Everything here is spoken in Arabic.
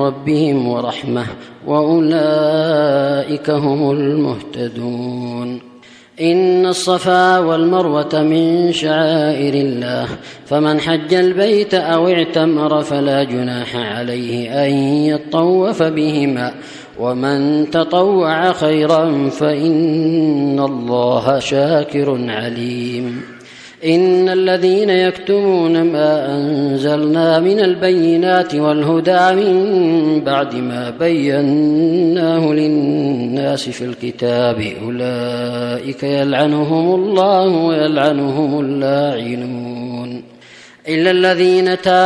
ربهم ورحمة وأولئك هم المهتدون. إن الصفا والمروة من شعائر الله فمن حج البيت أو اعتمر فلا جناح عليه أن يطوف بهما ومن تطوع خيرا فإن الله شاكر عليم. إن الذين يكتمون ما أنزلنا من البينات والهدى من بعد ما بيناه للناس في الكتاب أولئك يلعنهم الله ويلعنهم اللاعنون إلا الذين تابوا